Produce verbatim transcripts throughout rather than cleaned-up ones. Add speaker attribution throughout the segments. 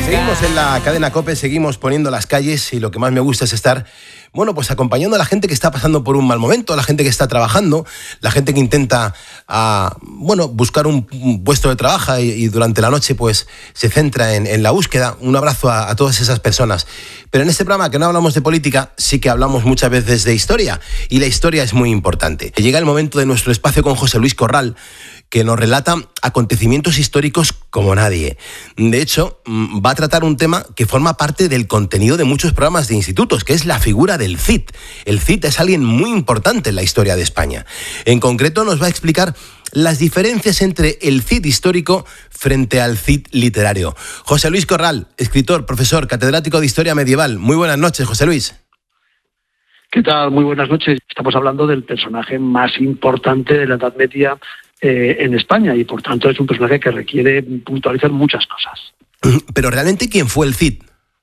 Speaker 1: Seguimos en la cadena COPE, seguimos poniendo las calles y lo que más me gusta es estar, bueno, pues acompañando a la gente que está pasando por un mal momento, a la gente que está trabajando, la gente que intenta, uh, bueno, buscar un, un puesto de trabajo y, y durante la noche pues se centra en, en la búsqueda. Un abrazo a, a todas esas personas. Pero en este programa, que no hablamos de política, sí que hablamos muchas veces de historia, y la historia es muy importante. Llega el momento de nuestro espacio con José Luis Corral, que nos relata acontecimientos históricos como nadie. De hecho, va a tratar un tema que forma parte del contenido de muchos programas de institutos, que es la figura del Cid. El Cid es alguien muy importante en la historia de España. En concreto, nos va a explicar las diferencias entre el Cid histórico frente al Cid literario. José Luis Corral, escritor, profesor, catedrático de Historia Medieval. Muy buenas noches, José Luis.
Speaker 2: ¿Qué tal? Muy buenas noches. Estamos hablando del personaje más importante de la Edad Media eh, en España, y por tanto es un personaje que requiere puntualizar muchas cosas.
Speaker 1: Pero realmente, ¿quién fue el Cid?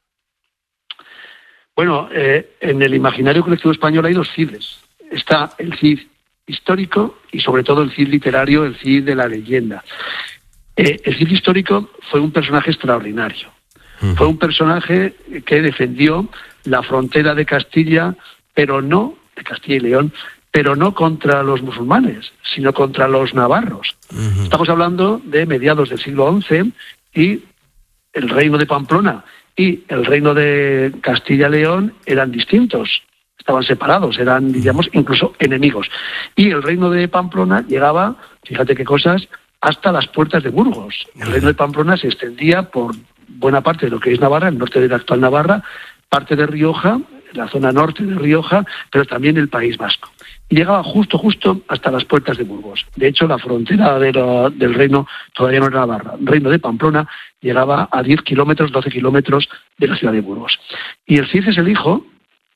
Speaker 2: Bueno, eh, en el imaginario colectivo español hay dos Cides. Está el Cid histórico y sobre todo el Cid literario, el Cid de la leyenda. Eh, el Cid histórico fue un personaje extraordinario. Uh-huh. Fue un personaje que defendió la frontera de Castilla, pero no, de Castilla y León, pero no contra los musulmanes, sino contra los navarros. Uh-huh. Estamos hablando de mediados del siglo once, y el reino de Pamplona y el reino de Castilla y León eran distintos, estaban separados, eran, diríamos, incluso enemigos. Y el reino de Pamplona llegaba, fíjate qué cosas, hasta las puertas de Burgos. El reino de Pamplona se extendía por buena parte de lo que es Navarra, el norte de la actual Navarra, parte de Rioja, la zona norte de Rioja, pero también el País Vasco. Y llegaba justo, justo hasta las puertas de Burgos. De hecho, la frontera de la, del reino todavía no era Navarra. El reino de Pamplona llegaba a diez kilómetros, doce kilómetros de la ciudad de Burgos. Y el Cid es el hijo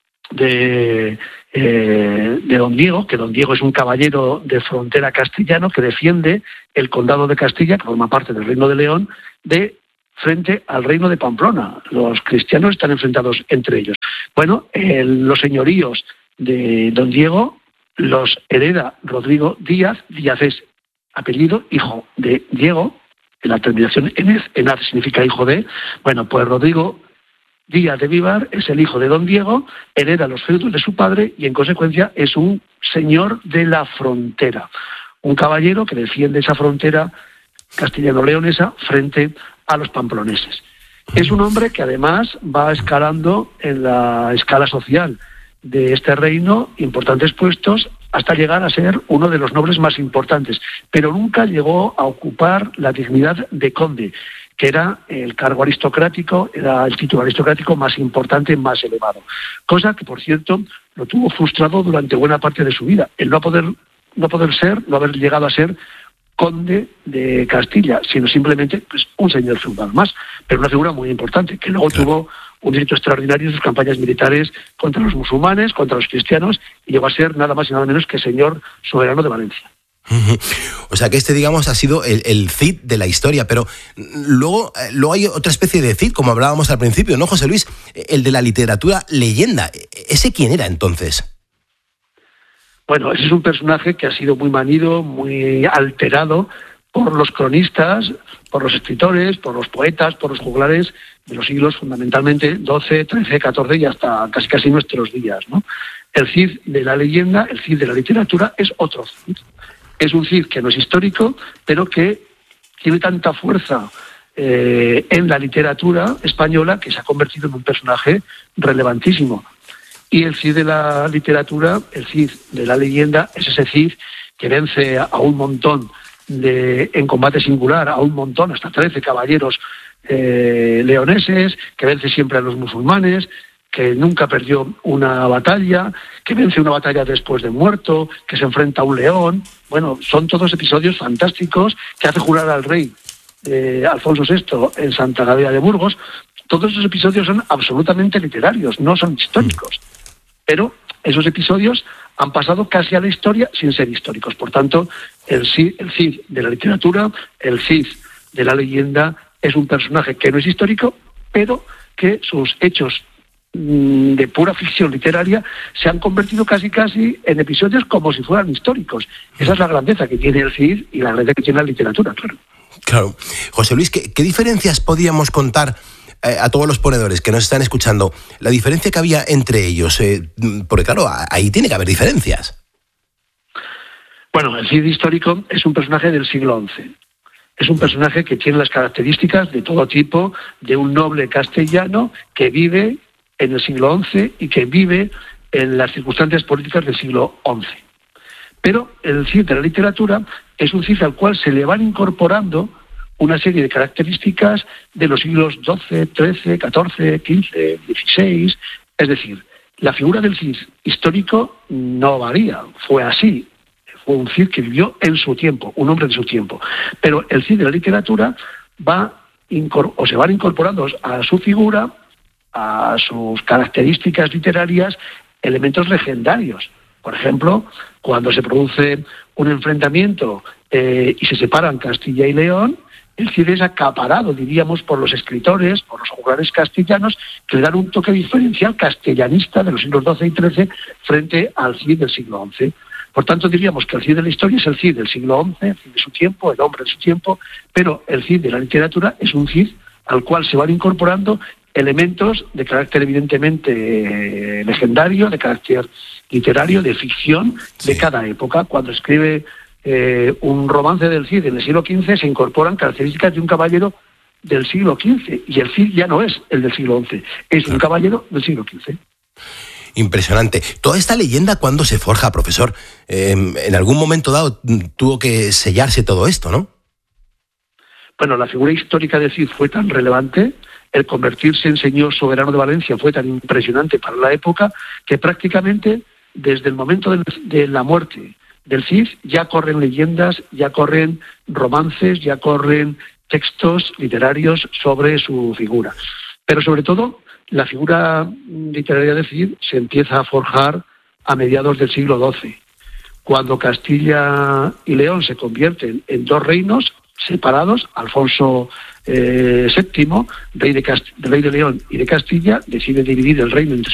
Speaker 2: de, eh, de don Diego, que don Diego es un caballero de frontera castellano que defiende el condado de Castilla, que forma parte del reino de León, de frente al reino de Pamplona. Los cristianos están enfrentados entre ellos. Bueno, eh, los señoríos de don Diego los hereda Rodrigo Díaz. Díaz es apellido, hijo de Diego, en la terminación Enez, Enaz significa hijo de. Bueno, pues Rodrigo Díaz de Vivar es el hijo de don Diego, hereda los feudos de su padre y en consecuencia es un señor de la frontera, un caballero que defiende esa frontera castellano-leonesa frente a los pamploneses. Es un hombre que además va escalando en la escala social de este reino importantes puestos hasta llegar a ser uno de los nobles más importantes, pero nunca llegó a ocupar la dignidad de conde, que era el cargo aristocrático, era el título aristocrático más importante, más elevado. Cosa que, por cierto, lo tuvo frustrado durante buena parte de su vida. El no poder, no poder ser, no haber llegado a ser conde de Castilla, sino simplemente pues, un señor feudal más, pero una figura muy importante, que luego claro. tuvo un éxito extraordinario en sus campañas militares contra los musulmanes, contra los cristianos, y llegó a ser nada más y nada menos que señor soberano de Valencia.
Speaker 1: O sea que este, digamos, ha sido el, el Cid de la historia, pero luego, luego hay otra especie de Cid, como hablábamos al principio, ¿no, José Luis? El de la literatura leyenda. ¿Ese quién era entonces?
Speaker 2: Bueno, ese es un personaje que ha sido muy manido, muy alterado por los cronistas, por los escritores, por los poetas, por los juglares de los siglos fundamentalmente doce, trece, catorce y hasta casi casi nuestros días, ¿no? El Cid de la leyenda, el Cid de la literatura es otro Cid. Es un Cid que no es histórico, pero que tiene tanta fuerza eh, en la literatura española que se ha convertido en un personaje relevantísimo. Y el Cid de la literatura, el Cid de la leyenda, es ese Cid que vence a un montón de, en combate singular, a un montón, hasta trece caballeros eh, leoneses, que vence siempre a los musulmanes, que nunca perdió una batalla, que vence una batalla después de muerto, que se enfrenta a un león. Bueno, son todos episodios fantásticos que hace jurar al rey eh, Alfonso sexto en Santa Gadea de Burgos. Todos esos episodios son absolutamente literarios, no son históricos. Pero esos episodios han pasado casi a la historia sin ser históricos. Por tanto, el Cid, el Cid de la literatura, el Cid de la leyenda, es un personaje que no es histórico, pero que sus hechos mmm, de pura ficción literaria se han convertido casi casi en episodios como si fueran históricos. Esa es la grandeza que tiene el Cid y la grandeza que tiene la literatura, claro.
Speaker 1: Claro. José Luis, ¿qué, qué diferencias podíamos contar eh, a todos los ponedores que nos están escuchando la diferencia que había entre ellos, eh, porque claro, ahí tiene que haber diferencias.
Speaker 2: Bueno, el Cid histórico es un personaje del siglo once. Es un personaje que tiene las características de todo tipo, de un noble castellano que vive en el siglo once y que vive en las circunstancias políticas del siglo once. Pero el Cid de la literatura es un Cid al cual se le van incorporando una serie de características de los siglos doce, trece, catorce, quince, dieciséis. Es decir, la figura del Cid histórico no varía, fue así. Fue un Cid que vivió en su tiempo, un hombre de su tiempo. Pero el Cid de la literatura va o se van incorporando a su figura, a sus características literarias, elementos legendarios. Por ejemplo, cuando se produce un enfrentamiento eh, y se separan Castilla y León, el Cid es acaparado, diríamos, por los escritores, por los juglares castellanos, que le dan un toque diferencial castellanista de los siglos doce y trece frente al Cid del siglo once. Por tanto, diríamos que el Cid de la historia es el Cid del siglo once, el Cid de su tiempo, el hombre de su tiempo, pero el Cid de la literatura es un Cid al cual se van incorporando elementos de carácter evidentemente eh, legendario, de carácter literario, de ficción, sí, de cada época. Cuando escribe eh, un romance del Cid en el siglo quince, se incorporan características de un caballero del siglo quince, y el Cid ya no es el del siglo once, es un caballero del siglo quince.
Speaker 1: Impresionante. Toda esta leyenda, ¿cuándo se forja, profesor? Eh, en algún momento dado tuvo que sellarse todo esto, ¿no?
Speaker 2: Bueno, la figura histórica de Cid fue tan relevante, el convertirse en señor soberano de Valencia fue tan impresionante para la época, que prácticamente desde el momento de, de la muerte del Cid ya corren leyendas, ya corren romances, ya corren textos literarios sobre su figura. Pero sobre todo, la figura literaria de Cid se empieza a forjar a mediados del siglo doce, cuando Castilla y León se convierten en dos reinos separados. Alfonso eh, séptimo, rey de, Cast- rey de León y de Castilla, decide dividir el reino entre